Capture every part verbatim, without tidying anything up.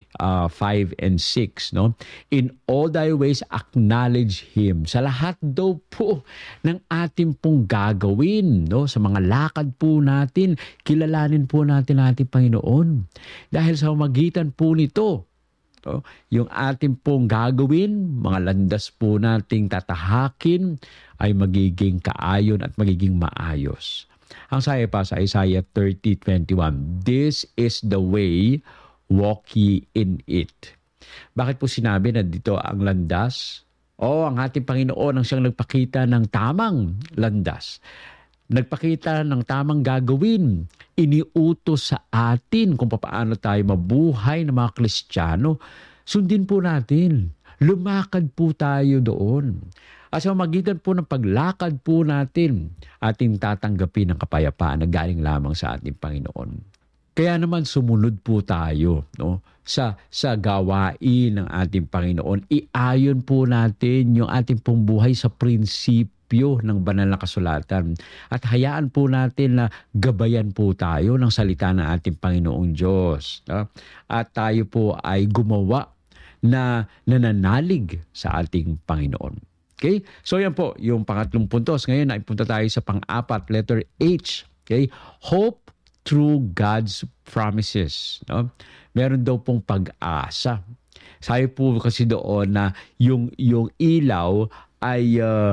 uh, five and six, no? In all thy ways acknowledge Him. Sa lahat daw po ng ating pong gagawin, no? Sa mga lakad po natin, kilalanin po natin ating Panginoon. Dahil sa magitan po nito, no? Yung ating pong gagawin, mga landas po nating tatahakin ay magiging kaayon at magiging maayos. Ang sabi pa sa Isaiah thirty twenty-one, this is the way, walk ye in it. Bakit po sinabi na dito ang landas? O, ang ating Panginoon ang siyang nagpakita ng tamang landas. Nagpakita ng tamang gagawin. Iniutos sa atin kung paano tayo mabuhay ng mga Kristiyano. Sundin po natin. Lumakad po tayo doon. At sa magitan po ng paglakad po natin, ating tatanggapin ang kapayapaan na galing lamang sa ating Panginoon. Kaya naman sumunod po tayo, no? sa, sa gawain ng ating Panginoon. Iayon po natin yung ating pong buhay sa prinsipyo ng banal na kasulatan. At hayaan po natin na gabayan po tayo ng salita ng ating Panginoong Diyos. No? At tayo po ay gumawa na nananalig sa ating Panginoon. Okay? So yan po, yung pangatlong puntos. Ngayon, naipunta tayo sa pang-apat, letter H. Okay? Hope through God's promises. No? Meron daw pong pag-asa. Sabi po kasi doon na yung, yung ilaw ay uh,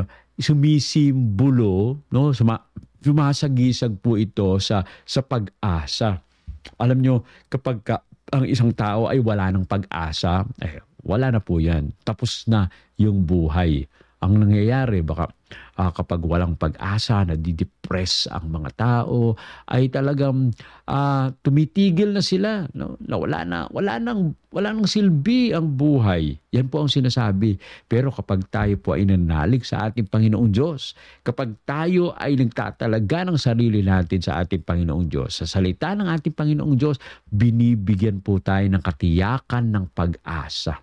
sumisimbolo, no? Suma, sumasagisag po ito sa, sa pag-asa. Alam nyo, kapag ka, ang isang tao ay wala ng pag-asa, eh, wala na po yan. Tapos na yung buhay. Ang nangyayari, baka uh, kapag walang pag-asa, nadidepress ang mga tao, ay talagang uh, tumitigil na sila. No? Na wala na, wala nang, wala nang silbi ang buhay. Yan po ang sinasabi. Pero kapag tayo po ay nanalig sa ating Panginoong Diyos, kapag tayo ay nagtatalaga ng sarili natin sa ating Panginoong Diyos, sa salita ng ating Panginoong Diyos, binibigyan po tayo ng katiyakan ng pag-asa.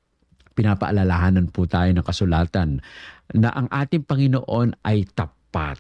Pinapaalalahanan po tayo ng kasulatan na ang ating Panginoon ay tapat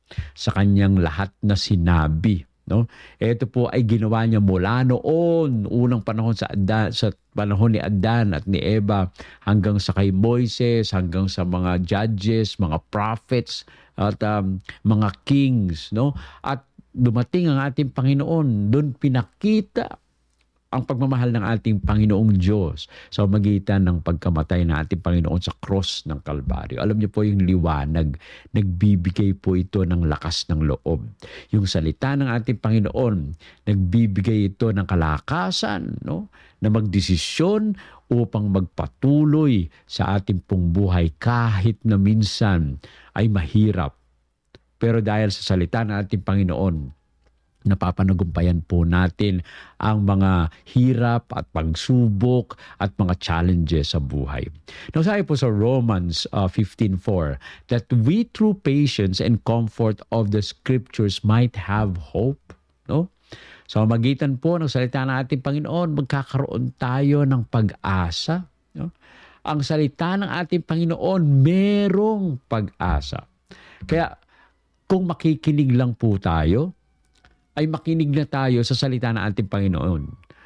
sa kanyang lahat na sinabi. No? Ito po ay ginawa niya mula noon, unang panahon sa Adan, sa panahon ni Adan at ni Eva, hanggang sa kay Moises, hanggang sa mga judges, mga prophets, at um, mga kings. No? At dumating ang ating Panginoon, doon pinakita ang pagmamahal ng ating Panginoong Diyos sa magitan ng pagkamatay ng ating Panginoon sa cross ng Kalbaryo. Alam niyo po yung liwanag, nagbibigay po ito ng lakas ng loob. Yung salita ng ating Panginoon, nagbibigay ito ng kalakasan, no? Na magdesisyon upang magpatuloy sa ating pong buhay kahit na minsan ay mahirap. Pero dahil sa salita ng ating Panginoon, napapanagumpayan po natin ang mga hirap at pagsubok at mga challenges sa buhay. Now, sabi po sa Romans uh, fifteen four, that we through patience and comfort of the Scriptures might have hope. No? So, magitan po ng salita ng ating Panginoon, magkakaroon tayo ng pag-asa. No? Ang salita ng ating Panginoon, merong pag-asa. Kaya, kung makikinig lang po tayo, ay makinig na tayo sa salita ng ating Panginoon.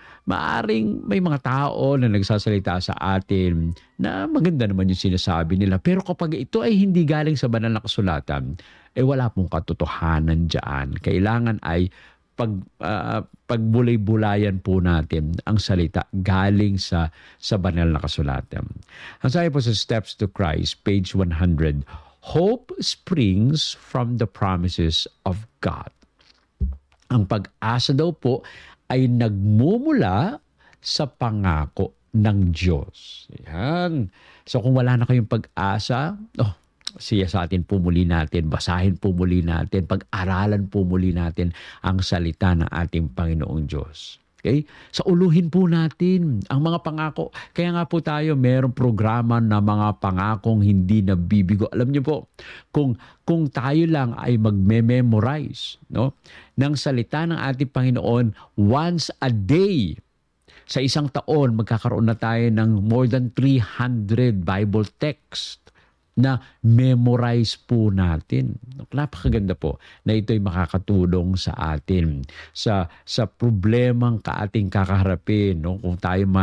Maaring may mga tao na nagsasalita sa atin na maganda naman yung sinasabi nila. Pero kapag ito ay hindi galing sa banal na kasulatan, eh wala pong katotohanan dyan. Kailangan ay pag, uh, pagbulay-bulayan po natin ang salita galing sa, sa banal na kasulatan. Ang sabi po sa Steps to Christ, page one hundred, hope springs from the promises of God. Ang pag-asa daw po ay nagmumula sa pangako ng Diyos. Yan. So kung wala na kayong pag-asa, oh, siya sa atin po muli natin, basahin po muli natin, pag-aralan po muli natin ang salita ng ating Panginoong Diyos. Okay? Sa uluhin po natin ang mga pangako. Kaya nga po tayo mayroong programa na mga pangakong hindi nabibigo. Alam niyo po, kung kung tayo lang ay magme-memorize, no, ng salita ng ating Panginoon once a day, sa isang taon magkakaroon na tayo ng more than three hundred Bible text na memorize po natin. Napakaganda po na ito'y makakatulong sa atin sa sa problemang kaating kakaharapin, no? Kung tayo